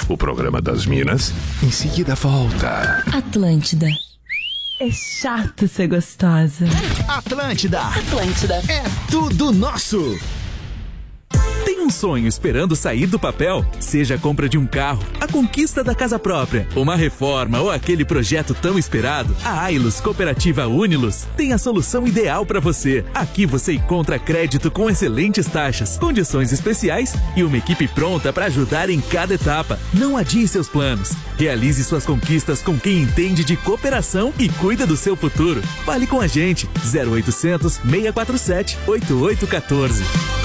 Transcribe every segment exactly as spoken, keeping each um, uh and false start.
O programa das Minas, em seguida volta. Atlântida. É chato ser gostosa. Atlântida. Atlântida. É tudo nosso. Tem um sonho esperando sair do papel? Seja a compra de um carro, a conquista da casa própria, uma reforma ou aquele projeto tão esperado, a Ailus Cooperativa Unilus tem a solução ideal para você. Aqui você encontra crédito com excelentes taxas, condições especiais e uma equipe pronta para ajudar em cada etapa. Não adie seus planos. Realize suas conquistas com quem entende de cooperação e cuida do seu futuro. Fale com a gente. zero oitocentos, seis quatro sete, oito oito um quatro.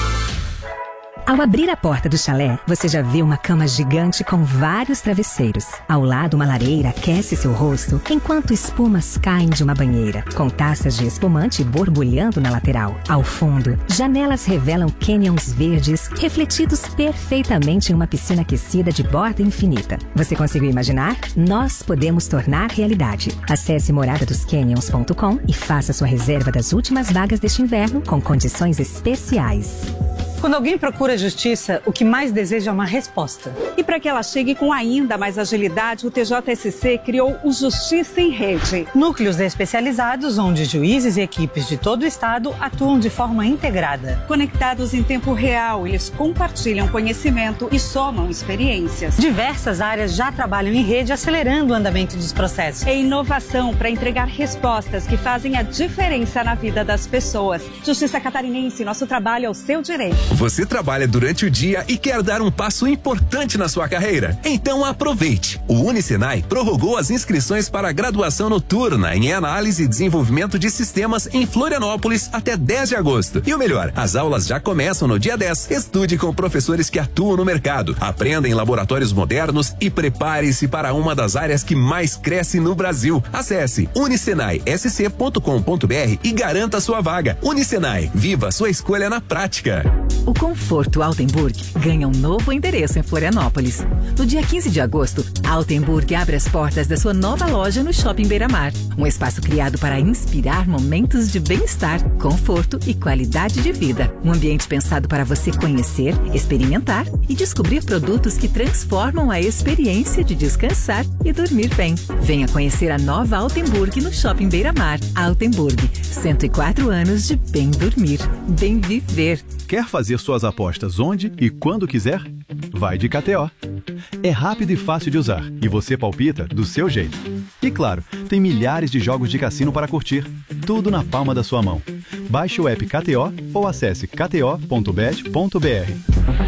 Ao abrir a porta do chalé, você já vê uma cama gigante com vários travesseiros. Ao lado, uma lareira aquece seu rosto enquanto espumas caem de uma banheira, com taças de espumante borbulhando na lateral. Ao fundo, janelas revelam canyons verdes refletidos perfeitamente em uma piscina aquecida de borda infinita. Você conseguiu imaginar? Nós podemos tornar realidade. Acesse morada dos canyons ponto com e faça sua reserva das últimas vagas deste inverno com condições especiais. Quando alguém procura justiça, o que mais deseja é uma resposta. E para que ela chegue com ainda mais agilidade, o T J S C criou o Justiça em Rede. Núcleos especializados onde juízes e equipes de todo o estado atuam de forma integrada. Conectados em tempo real, eles compartilham conhecimento e somam experiências. Diversas áreas já trabalham em rede, acelerando o andamento dos processos. É inovação para entregar respostas que fazem a diferença na vida das pessoas. Justiça Catarinense, nosso trabalho é o seu direito. Você trabalha durante o dia e quer dar um passo importante na sua carreira? Então aproveite! O Unisenai prorrogou as inscrições para a graduação noturna em análise e desenvolvimento de sistemas em Florianópolis até dez de agosto. E o melhor, as aulas já começam no dia dez. Estude com professores que atuam no mercado, aprenda em laboratórios modernos e prepare-se para uma das áreas que mais cresce no Brasil. Acesse unisenai s c ponto com ponto b r e garanta sua vaga. Unisenai, viva sua escolha na prática. O Conforto Altenburg ganha um novo endereço em Florianópolis. No dia quinze de agosto, a Altenburg abre as portas da sua nova loja no Shopping Beira-Mar. Um espaço criado para inspirar momentos de bem-estar, conforto e qualidade de vida. Um ambiente pensado para você conhecer, experimentar e descobrir produtos que transformam a experiência de descansar e dormir bem. Venha conhecer a nova Altenburg no Shopping Beira-Mar. Altenburg, cento e quatro anos de bem dormir, bem viver. Quer fazer suas apostas onde e quando quiser? Vai de K T O. É rápido e fácil de usar e você palpita do seu jeito. E claro, tem milhares de jogos de cassino para curtir, tudo na palma da sua mão. Baixe o app K T O ou acesse k t o ponto bet ponto b r.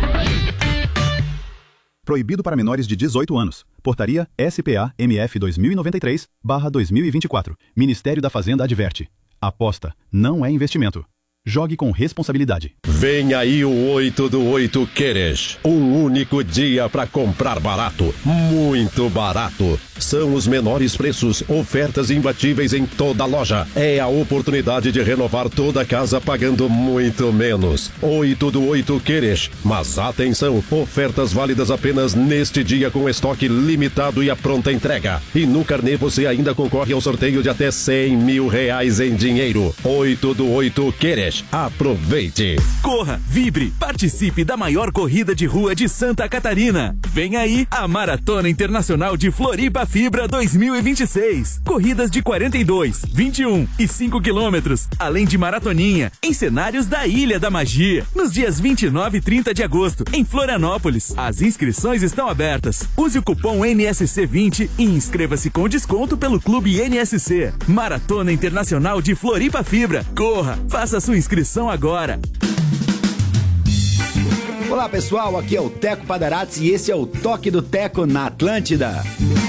Proibido para menores de dezoito anos. Portaria S P A M F dois mil e noventa e três barra dois mil e vinte e quatro. Ministério da Fazenda adverte. Aposta não é investimento. Jogue com responsabilidade. Vem aí o oito do oito Queres. Um único dia para comprar barato. Muito barato. São os menores preços, ofertas imbatíveis em toda a loja. É a oportunidade de renovar toda a casa pagando muito menos. oito do oito Queres. Mas atenção, ofertas válidas apenas neste dia com estoque limitado e a pronta entrega. E no carnê você ainda concorre ao sorteio de até cem mil reais em dinheiro. oito do oito Queres. Aproveite! Corra, vibre, participe da maior corrida de rua de Santa Catarina. Vem aí a Maratona Internacional de Floripa Fibra dois mil e vinte e seis. Corridas de quarenta e dois, vinte e um e cinco quilômetros, além de maratoninha, em cenários da Ilha da Magia, nos dias vinte e nove e trinta de agosto, em Florianópolis. As inscrições estão abertas. Use o cupom N S C vinte e inscreva-se com desconto pelo Clube N S C. Maratona Internacional de Floripa Fibra. Corra, faça sua inscrição agora. Olá pessoal, aqui é o Teco Padarati e esse é o Toque do Teco na Atlântida.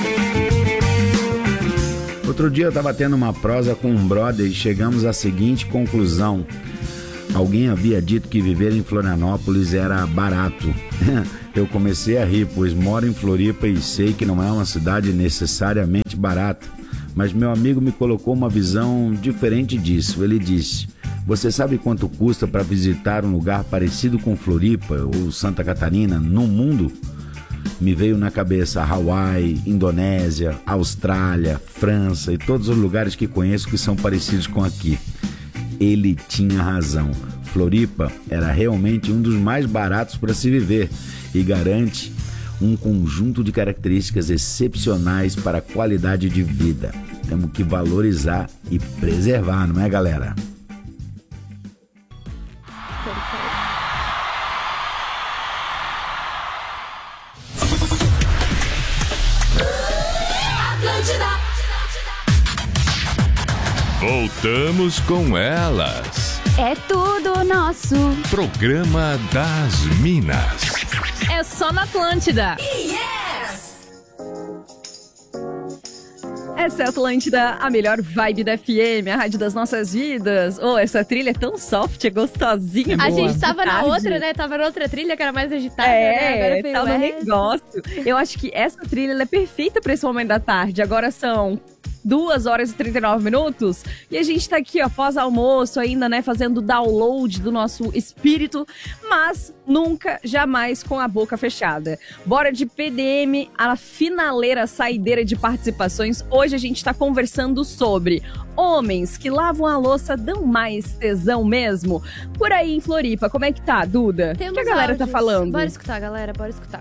Outro dia eu estava tendo uma prosa com um brother e chegamos à seguinte conclusão. Alguém havia dito que viver em Florianópolis era barato. Eu comecei a rir, pois moro em Floripa e sei que não é uma cidade necessariamente barata. Mas meu amigo me colocou uma visão diferente disso. Ele disse: você sabe quanto custa para visitar um lugar parecido com Floripa ou Santa Catarina no mundo? Me veio na cabeça Hawaii, Indonésia, Austrália, França e todos os lugares que conheço que são parecidos com aqui. Ele tinha razão. Floripa era realmente um dos mais baratos para se viver e garante um conjunto de características excepcionais para a qualidade de vida. Temos que valorizar e preservar, não é, galera? Voltamos com elas. É tudo nosso. Programa das Minas. É só na Atlântida. Yes! Essa é a Atlântida, a melhor vibe da F M, a rádio das nossas vidas. Oh, essa trilha é tão soft, é gostosinha. A boa. gente tava na Tarde. outra, né? Tava na outra trilha que era mais agitada, É, né? tá no negócio. Eu acho que essa trilha ela é perfeita pra esse momento da tarde. Agora são duas horas e trinta e nove minutos. E a gente tá aqui, ó, pós-almoço ainda, né? Fazendo download do nosso espírito. Mas nunca, jamais com a boca fechada. Bora de P D M, a finaleira saideira de participações. Hoje a gente tá conversando sobre homens que lavam a louça dão mais tesão mesmo? Por aí em Floripa, como é que tá, Duda? O que a galera tá falando? Bora escutar, galera, bora escutar.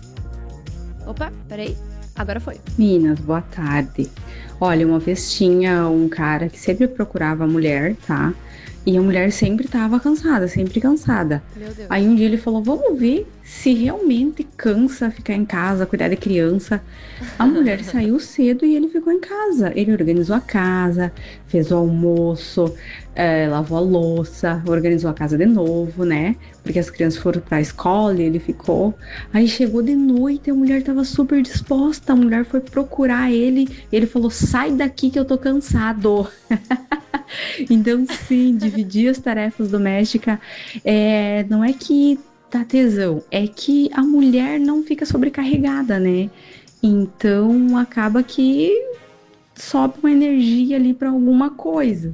Opa, peraí. Agora foi. Minas, boa tarde. Olha, uma vez tinha um cara que sempre procurava a mulher, tá? E a mulher sempre tava cansada, sempre cansada. Meu Deus. Aí um dia ele falou, vamos ver se realmente cansa ficar em casa, cuidar de criança. A mulher saiu cedo e ele ficou em casa. Ele organizou a casa, fez o almoço, é, lavou a louça, organizou a casa de novo, né? Porque as crianças foram pra escola e ele ficou. Aí chegou de noite, a mulher tava super disposta, a mulher foi procurar ele. Ele falou, sai daqui que eu tô cansado. Então, sim, dividir as tarefas domésticas é, não é que dá tesão, é que a mulher não fica sobrecarregada, né? Então, acaba que sobe uma energia ali pra alguma coisa.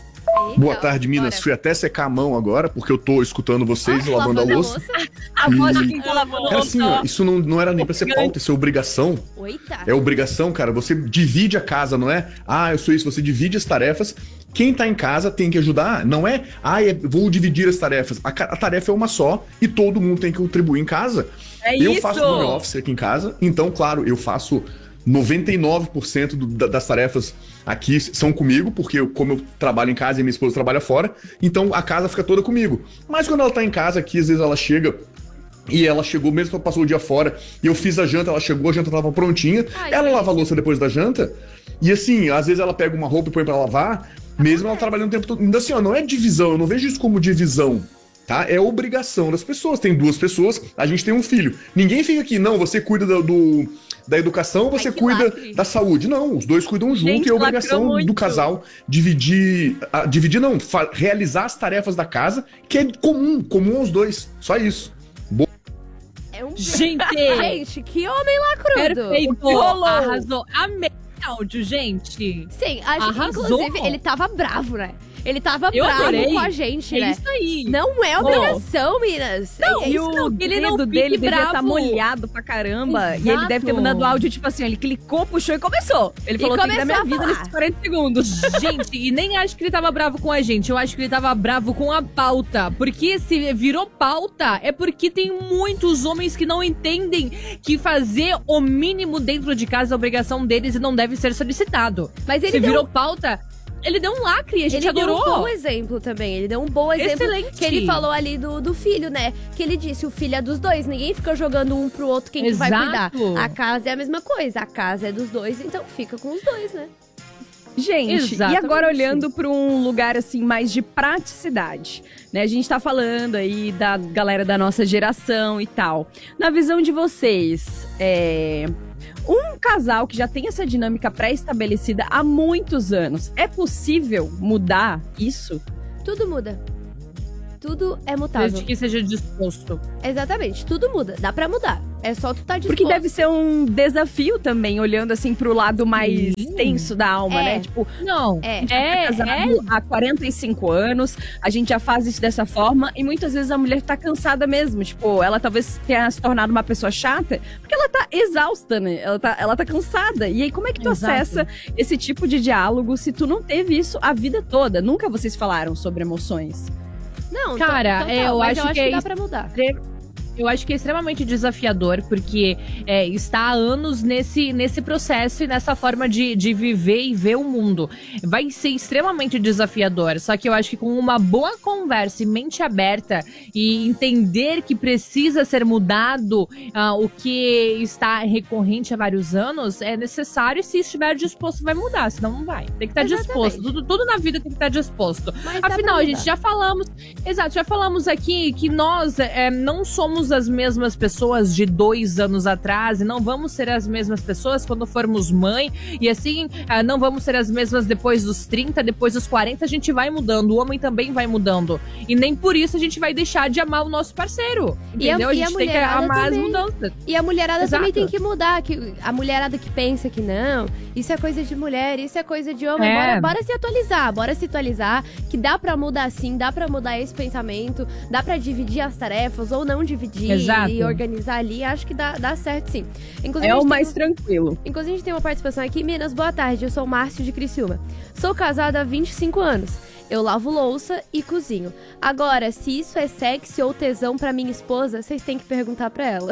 Boa tarde, Minas. Fui até secar a mão agora, porque eu tô escutando vocês Ah, lavando a lavando a louça. A voz de quem tá lavando a Cara, assim, ó, isso não, não era nem pra ser pauta, isso é obrigação. Oita. É obrigação, cara. Você divide a casa, não é? Ah, eu sou isso. Você divide as tarefas. Quem tá em casa tem que ajudar. Não é, ah, é, vou dividir as tarefas. A, a tarefa é uma só e todo mundo tem que contribuir em casa. É eu isso! faço home office aqui em casa, então, claro, eu faço noventa e nove por cento do, da, das tarefas aqui são comigo, porque eu, como eu trabalho em casa e minha esposa trabalha fora, então a casa fica toda comigo. Mas quando ela tá em casa aqui, às vezes ela chega e ela chegou, mesmo que ela passou o dia fora, e eu fiz a janta, ela chegou, a janta tava prontinha, Ai, ela gente. lava a louça depois da janta, e assim, às vezes ela pega uma roupa e põe pra lavar, mesmo ela trabalhando o tempo todo. Então assim, ó, não é divisão, eu não vejo isso como divisão, tá? É obrigação das pessoas. Tem duas pessoas, a gente tem um filho. Ninguém fica aqui, não, você cuida do, do- da educação, você Ai, que cuida lacre. da saúde. Não, os dois cuidam junto Gente, e é obrigação lacrou muito. do casal dividir, ah, dividir não, fa- realizar as tarefas da casa, que é comum, comum aos dois. Só isso. É um... Gente! Gente, que homem lacrudo. Perfeito! que rolou? Arrasou! Amei o áudio, gente! Sim, a gente, Arrasou. inclusive, ele tava bravo, né? Ele tava Eu bravo adorei. com a gente, É né? isso aí! Não é obrigação, Minas. Não, é e isso que eu- o ele não dedo fique dele devia bravo. estar molhado pra caramba. E ele Exato. deve ter mandado áudio, tipo assim, ele clicou, puxou e começou. Ele E falou, tem que dar começou minha a vida falar. nesses quarenta segundos. Gente, e nem acho que ele tava bravo com a gente. Eu acho que ele tava bravo com a pauta. Porque se virou pauta, é porque tem muitos homens que não entendem que fazer o mínimo dentro de casa é obrigação deles e não deve ser solicitado. Mas ele se deu- virou pauta, ele deu um lacre, a gente Ele adorou. deu um bom exemplo também. Ele deu um bom exemplo. Excelente. Que ele falou ali do, do filho, né? Que ele disse, o filho é dos dois. Ninguém fica jogando um pro outro quem que vai cuidar. Exato. A casa é a mesma coisa. A casa é dos dois, então fica com os dois, né? Gente, Exatamente. e agora olhando para um lugar assim mais de praticidade, né? A gente tá falando aí da galera da nossa geração e tal. Na visão de vocês, é... um casal que já tem essa dinâmica pré-estabelecida há muitos anos, é possível mudar isso? Tudo muda. Tudo é mutável. Desde que seja disposto. Exatamente, tudo muda. Dá pra mudar. É só tu tá disposto. Porque deve ser um desafio também, olhando assim pro lado mais Sim. tenso da alma, É. né? Tipo, Não, É. a gente é, tá casado há quarenta e cinco anos, a gente já faz isso dessa forma e muitas vezes a mulher tá cansada mesmo. Tipo, ela talvez tenha se tornado uma pessoa chata porque ela tá exausta, né? Ela tá, ela tá cansada. E aí, como é que tu Exato. acessa esse tipo de diálogo se tu não teve isso a vida toda? Nunca vocês falaram sobre emoções. Não, Cara, to- total, é, eu mas acho eu acho que que, é dá isso. pra mudar. Eu acho que é extremamente desafiador, porque é, está há anos nesse, nesse processo e nessa forma de, de viver e ver o mundo. Vai ser extremamente desafiador, só que eu acho que com uma boa conversa e mente aberta e entender que precisa ser mudado uh, o que está recorrente há vários anos, é necessário, e se estiver disposto vai mudar, senão não vai. Tem que estar Exatamente. disposto, tudo, tudo na vida tem que estar disposto. Mas dá Afinal, pra a gente mudar. já falamos, exato, já falamos aqui que nós é, não somos as mesmas pessoas de dois anos atrás e não vamos ser as mesmas pessoas quando formos mãe, e assim, ah, não vamos ser as mesmas depois dos trinta, depois dos quarenta, a gente vai mudando, o homem também vai mudando, e nem por isso a gente vai deixar de amar o nosso parceiro, E a- entendeu? A, e a gente tem que mulherada amar também. as mudanças. E a mulherada Exato. também tem que mudar. Que a mulherada que pensa que não, isso é coisa de mulher, isso é coisa de homem. É. Bora, bora se atualizar, bora se atualizar. Que dá pra mudar sim, dá pra mudar esse pensamento, dá pra dividir as tarefas ou não dividir Exato. e organizar ali. Acho que dá, dá certo sim. Inclusive, É a o gente mais tem- tranquilo. Inclusive, a gente tem uma participação aqui. Minas, boa tarde. Eu sou o Márcio de Criciúma. Sou casada há vinte e cinco anos. Eu lavo louça e cozinho. Agora, se isso é sexy ou tesão pra minha esposa, vocês têm que perguntar pra ela.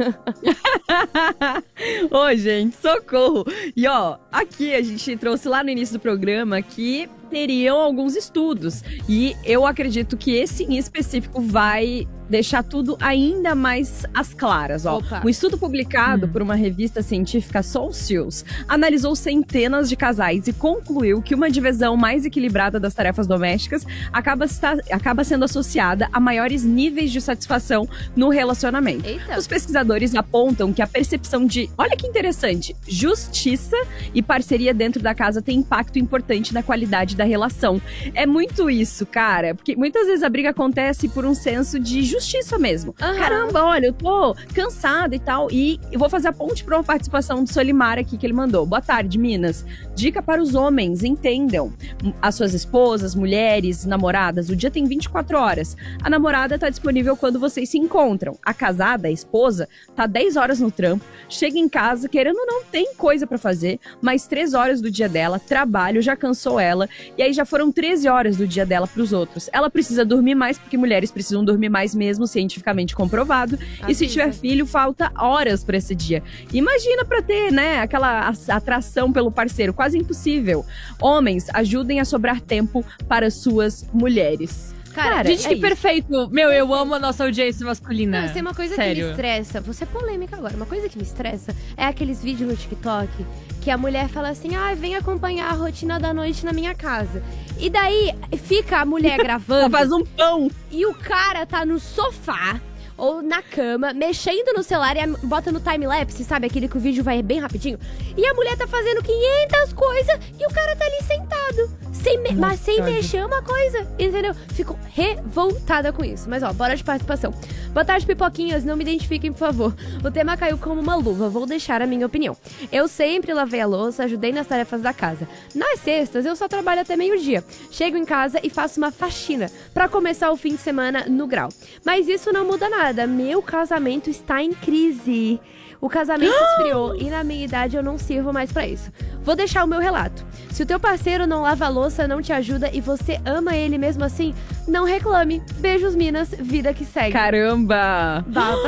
Ô, gente, socorro! E ó, aqui a gente trouxe lá no início do programa que teriam alguns estudos. E eu acredito que esse em específico vai deixar tudo ainda mais às claras, ó. Opa. Um estudo publicado por uma revista científica Socials analisou centenas de casais e concluiu que uma divisão mais equilibrada das tarefas domésticas acaba, esta- acaba sendo associada a maiores níveis de satisfação no relacionamento. Eita. Os pesquisadores apontam que a percepção de, olha que interessante, justiça e parceria dentro da casa tem impacto importante na qualidade da relação. É muito isso, cara, porque muitas vezes a briga acontece por um senso de justiça mesmo. Aham. Caramba, olha, eu tô cansada e tal, e eu vou fazer a ponte para uma participação do Solimar aqui que ele mandou. Boa tarde, Minas. Dica para os homens, entendam. As suas esposas, mulheres, namoradas, o dia tem vinte e quatro horas. A namorada tá disponível quando vocês se encontram. A casada, a esposa, tá dez horas no trampo, chega em casa, querendo ou não, tem coisa pra fazer, mais três horas do dia dela, trabalho, já cansou ela, e aí já foram treze horas do dia dela pros outros. Ela precisa dormir mais, porque mulheres precisam dormir mais mesmo, cientificamente comprovado, e se Avisa. tiver filho, falta horas pra esse dia. Imagina pra ter, né, aquela as- atração pelo parceiro, quase impossível. Homens, ajudem a sobrar tempo para suas mulheres. Cara, Gente, é que isso. perfeito. Meu, eu amo a nossa audiência masculina. Não, mas tem uma coisa que Sério. me estressa. Vou ser polêmica agora. Uma coisa que me estressa é aqueles vídeos no TikTok que a mulher fala assim: ah, vem acompanhar a rotina da noite na minha casa. E daí fica a mulher gravando. Faz um pão. E o cara tá no sofá ou na cama, mexendo no celular e a- bota no time-lapse, sabe? Aquele que o vídeo vai bem rapidinho. E a mulher tá fazendo quinhentas coisas e o cara tá ali sentado. Sem me- mas sem ódio. mexer uma coisa, entendeu? Fico revoltada com isso. Mas ó, bora de participação. Boa tarde, pipoquinhas. Não me identifiquem, por favor. O tema caiu como uma luva. Vou deixar a minha opinião. Eu sempre lavei a louça, ajudei nas tarefas da casa. Nas sextas, eu só trabalho até meio-dia. Chego em casa e faço uma faxina pra começar o fim de semana no grau. Mas isso não muda nada. Meu casamento está em crise. O casamento esfriou e na minha idade eu não sirvo mais pra isso. Vou deixar o meu relato. Se o teu parceiro não lava a louça, não te ajuda e você ama ele mesmo assim, não reclame. Beijos, Minas. Vida que segue. Caramba!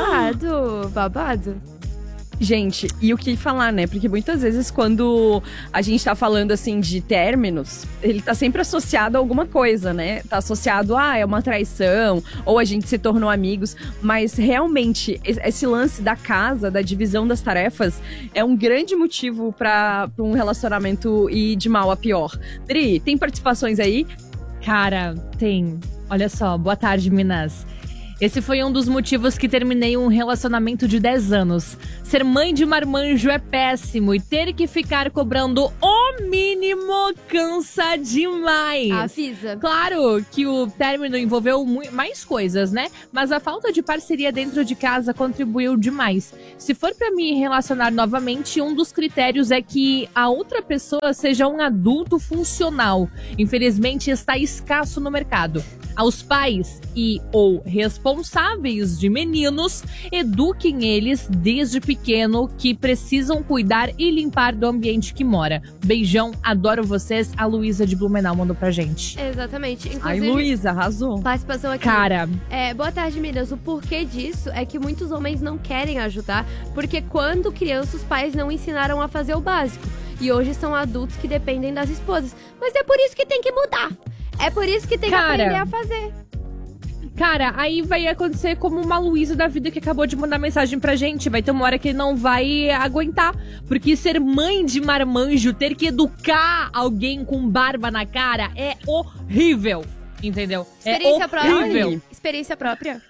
Babado, babado. Gente, e o que falar, né? Porque muitas vezes quando a gente tá falando, assim, de términos, ele tá sempre associado a alguma coisa, né? Tá associado a, ah, é uma traição, ou a gente se tornou amigos. Mas, realmente, esse lance da casa, da divisão das tarefas, é um grande motivo pra, pra um relacionamento ir de mal a pior. Dri, tem participações aí? Cara, tem. Olha só, boa tarde, Minas. Esse foi um dos motivos que terminei um relacionamento de dez anos. Ser mãe de marmanjo é péssimo e ter que ficar cobrando o mínimo cansa demais. Avisa. Claro que o término envolveu mu- mais coisas, né? Mas a falta de parceria dentro de casa contribuiu demais. Se for pra me relacionar novamente, um dos critérios é que a outra pessoa seja um adulto funcional. Infelizmente, está escasso no mercado. Aos pais e ou responsáveis de meninos, eduquem eles desde pequeno que precisam cuidar e limpar do ambiente que mora. Beijão, adoro vocês. A Luísa de Blumenau mandou pra gente. Exatamente. Inclusive, Ai, Luísa, arrasou. Participação aqui. Cara. É, boa tarde, meninas. O porquê disso é que muitos homens não querem ajudar, porque quando crianças, os pais não ensinaram a fazer o básico. E hoje são adultos que dependem das esposas. Mas é por isso que tem que mudar. É por isso que tem Cara, que aprender a fazer. Cara, aí vai acontecer como uma Luísa da vida que acabou de mandar mensagem pra gente. Vai ter uma hora que ele não vai aguentar. Porque ser mãe de marmanjo, ter que educar alguém com barba na cara é horrível. Entendeu? Experiência é própria. Experiência própria.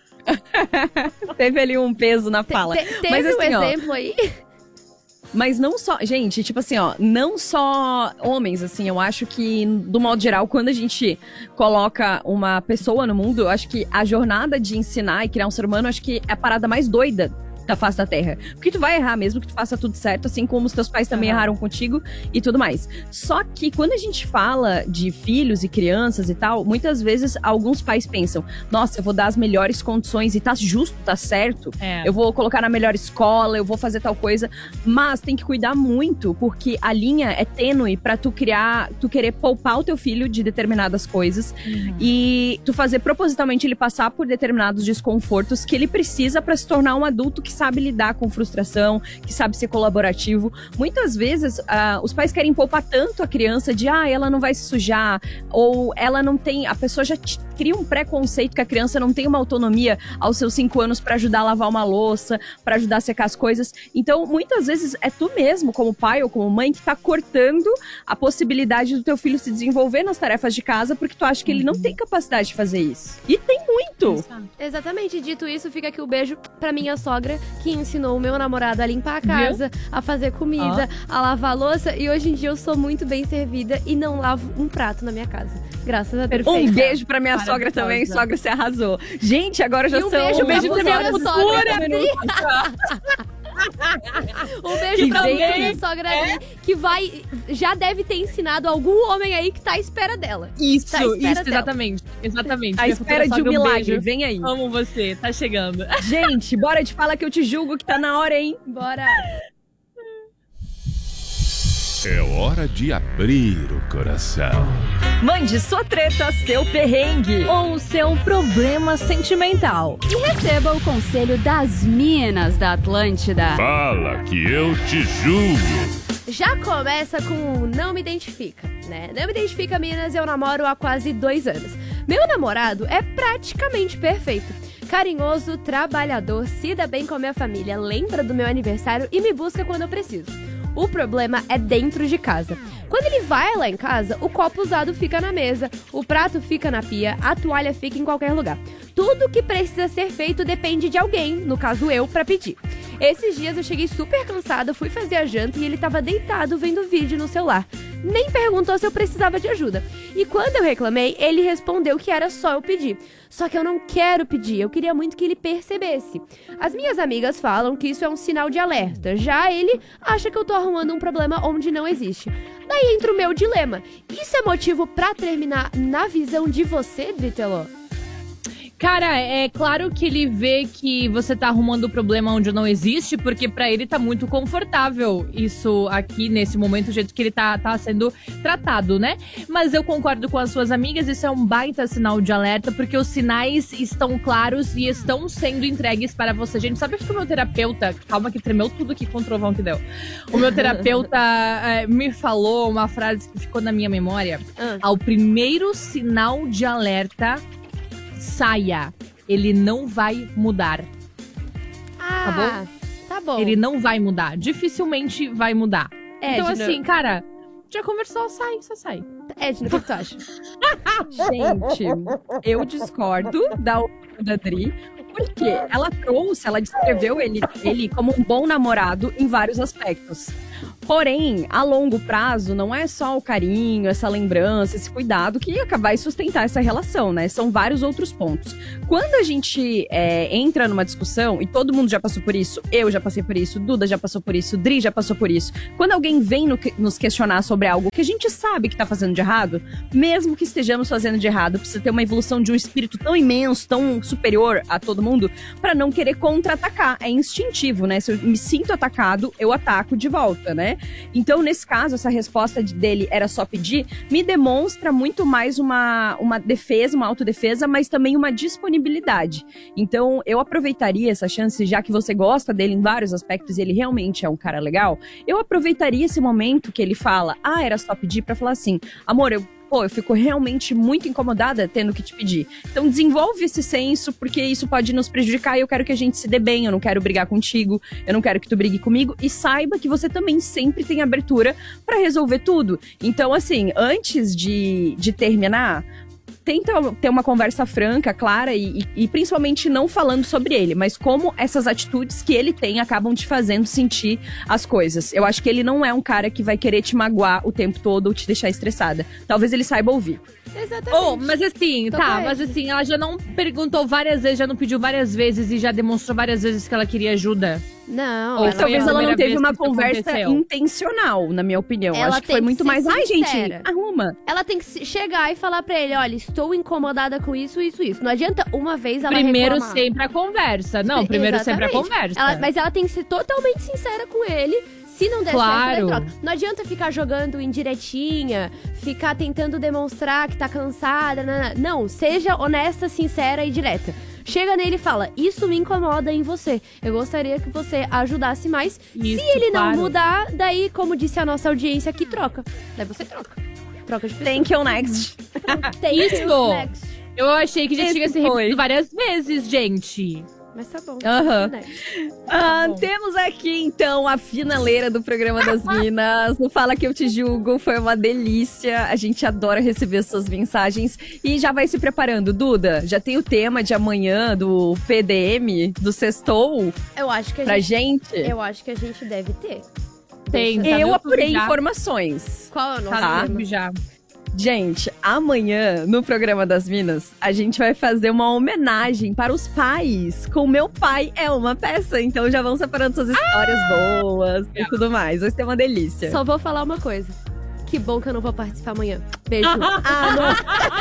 Teve ali um peso na fala. Te, te, Mas, teve assim, um ó, exemplo aí? Mas não só, gente, tipo assim, ó, não só homens, assim, eu acho que, do modo geral, quando a gente coloca uma pessoa no mundo, eu acho que a jornada de ensinar e criar um ser humano, eu acho que é a parada mais doida da face da terra. Porque tu vai errar mesmo que tu faça tudo certo, assim como os teus pais também uhum. erraram contigo e tudo mais. Só que quando a gente fala de filhos e crianças e tal, muitas vezes alguns pais pensam, nossa, eu vou dar as melhores condições e tá justo, tá certo, é. eu vou colocar na melhor escola, eu vou fazer tal coisa, mas tem que cuidar muito, porque a linha é tênue pra tu criar, tu querer poupar o teu filho de determinadas coisas uhum. e tu fazer propositalmente ele passar por determinados desconfortos que ele precisa pra se tornar um adulto que sabe lidar com frustração, que sabe ser colaborativo. Muitas vezes, uh, os pais querem poupar tanto a criança de, ah, ela não vai se sujar, ou ela não tem, a pessoa já t- cria um preconceito que a criança não tem uma autonomia aos seus cinco anos para ajudar a lavar uma louça, para ajudar a secar as coisas. Então, muitas vezes, é tu mesmo, como pai ou como mãe, que tá cortando a possibilidade do teu filho se desenvolver nas tarefas de casa, porque tu acha que ele não tem capacidade de fazer isso. E tem muito! Exatamente. Dito isso, fica aqui o beijo pra minha sogra, que ensinou o meu namorado a limpar a casa, Viu? a fazer comida, ah. a lavar a louça. E hoje em dia eu sou muito bem servida e não lavo um prato na minha casa. Graças a Deus. Um beijo pra minha sogra também. Sogra, você arrasou. Gente, agora já e um são... beijo, um beijo pra minha sogra. Um beijo que pra bem, minha sogra é? ali, que vai... Já deve ter ensinado algum homem aí que tá à espera dela. Isso, tá isso, dela. exatamente. Exatamente. À espera de um sogra, milagre. Um Vem aí. Amo você. Tá chegando. Gente, bora te falar que eu te julgo que tá na hora, hein? Bora. É hora de abrir o coração. Mande sua treta, seu perrengue ou seu problema sentimental. E receba o conselho das minas da Atlântida. Fala que eu te julgo. Já começa com não me identifica, né? Não me identifica, meninas, eu namoro há quase dois anos. Meu namorado é praticamente perfeito. Carinhoso, trabalhador, se dá bem com a minha família, lembra do meu aniversário e me busca quando eu preciso. O problema é dentro de casa. Quando ele vai lá em casa, o copo usado fica na mesa, o prato fica na pia, a toalha fica em qualquer lugar. Tudo que precisa ser feito depende de alguém, no caso eu, pra pedir. Esses dias eu cheguei super cansada, fui fazer a janta e ele tava deitado vendo vídeo no celular. Nem perguntou se eu precisava de ajuda. E quando eu reclamei, ele respondeu que era só eu pedir. Só que eu não quero pedir, eu queria muito que ele percebesse. As minhas amigas falam que isso é um sinal de alerta. Já ele acha que eu tô arrumando um problema onde não existe. Daí entra o meu dilema. Isso é motivo pra terminar na visão de você, Driteló? Cara, é claro que ele vê que você tá arrumando o problema onde não existe, porque pra ele tá muito confortável isso aqui, nesse momento, do jeito que ele tá, tá sendo tratado, né? Mas eu concordo com as suas amigas, isso é um baita sinal de alerta, porque os sinais estão claros e estão sendo entregues para você. Gente, sabe que o meu terapeuta... Calma que tremeu tudo aqui com o trovão que deu. O meu terapeuta é, me falou uma frase que ficou na minha memória. Ah. Ao primeiro sinal de alerta... saia, ele não vai mudar. Ah, tá bom? Tá bom. Ele não vai mudar, dificilmente vai mudar. É, então Edna, assim, cara, já conversou, sai, só sai. Edna, o que tu acha? Gente, eu discordo da opinião da Dri, porque ela trouxe, ela descreveu ele, ele como um bom namorado em vários aspectos. Porém, a longo prazo, não é só o carinho, essa lembrança, esse cuidado que vai sustentar essa relação, né? São vários outros pontos. Quando a gente é, entra numa discussão, e todo mundo já passou por isso, eu já passei por isso, Duda já passou por isso, Dri já passou por isso. Quando alguém vem no, nos questionar sobre algo que a gente sabe que tá fazendo de errado, mesmo que estejamos fazendo de errado, precisa ter uma evolução de um espírito tão imenso, tão superior a todo mundo, pra não querer contra-atacar. É instintivo, né? Se eu me sinto atacado, eu ataco de volta, né? Então, nesse caso, essa resposta dele era só pedir, me demonstra muito mais uma, uma defesa, uma autodefesa, mas também uma disponibilidade. Então, eu aproveitaria essa chance, já que você gosta dele em vários aspectos e ele realmente é um cara legal, eu aproveitaria esse momento que ele fala, ah, era só pedir, pra falar assim, amor, eu Pô, eu fico realmente muito incomodada tendo que te pedir. Então desenvolve esse senso, porque isso pode nos prejudicar e eu quero que a gente se dê bem, eu não quero brigar contigo, eu não quero que tu brigue comigo. E saiba que você também sempre tem abertura pra resolver tudo. Então, assim, antes de, de terminar, tenta ter uma conversa franca, clara e, e, e principalmente não falando sobre ele, mas como essas atitudes que ele tem acabam te fazendo sentir as coisas. Eu acho que ele não é um cara que vai querer te magoar o tempo todo ou te deixar estressada. Talvez ele saiba ouvir. Exatamente. Oh, mas assim, Tô tá, com mas ele. assim, ela já não perguntou várias vezes, já não pediu várias vezes e já demonstrou várias vezes que ela queria ajuda. Não, Ou ela- foi Talvez a ela não primeira teve vez uma que isso conversa aconteceu? intencional, na minha opinião. Ela Acho que tem foi que muito ser mais, ai, gente, sincera. arruma. Ela tem que se- chegar e falar pra ele, olha, estou incomodada com isso, isso, isso. Não adianta uma vez ela Primeiro reclamar. sempre a conversa. Não, primeiro sempre a Exatamente. conversa. Ela- mas ela tem que ser totalmente sincera com ele. Se não der Claro. certo, ela troca. Não adianta ficar jogando indiretinha, ficar tentando demonstrar que tá cansada. Não, não. Seja honesta, sincera e direta. Chega nele e fala, isso me incomoda em você. Eu gostaria que você ajudasse mais. Isso, Se ele não claro. mudar, daí, como disse a nossa audiência aqui, troca. Daí você troca. Troca de pessoa. Thank you, next. Thank you, Isso! next. Eu achei que já Esse tinha se foi. repetido várias vezes, gente. Mas tá bom. Aham. Next. Ah, bom. temos aqui, então, a finaleira do programa das Minas. No Fala Que Eu Te Julgo, foi uma delícia. A gente adora receber suas mensagens. E já vai se preparando. Duda, já tem o tema de amanhã do P D M, do Sextou, Eu acho que a pra gente... gente? Eu acho que a gente deve ter. Tem, tá Eu no apurei YouTube já. informações. Qual é o nosso Tá Tá. no tema? YouTube já. Gente, amanhã, no programa das Minas, a gente vai fazer uma homenagem para os pais com Meu Pai é uma Peça. Então já vão separando suas histórias boas e tudo mais. Vai ser uma delícia. Só vou falar uma coisa. Que bom que eu não vou participar amanhã. Beijo. Ah,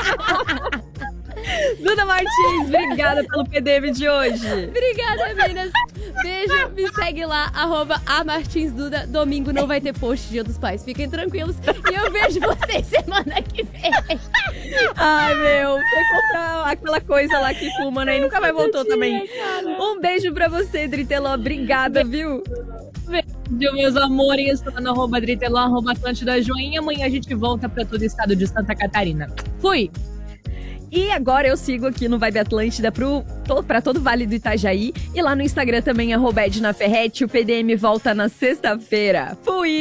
não. Duda Martins, obrigada pelo P D M de hoje. Obrigada, meninas. Beijo. Me segue lá, arroba a Martins Duda. Domingo não vai ter post Dia dos Pais. Fiquem tranquilos. E eu vejo vocês semana que vem. Ai, meu, foi comprar aquela coisa lá que fuma, né? E nunca mais voltou também. Um beijo pra você, Driteló. Obrigada, viu? Beijo, meus amores. Tô no arroba Driteló, arroba Atlântida Joinha. Amanhã a gente volta pra todo o estado de Santa Catarina. Fui! E agora eu sigo aqui no Vibe Atlântida pro, to, pra todo o Vale do Itajaí. E lá no Instagram também, arroba Edna Ferretti. O P D M volta na sexta-feira. Fui!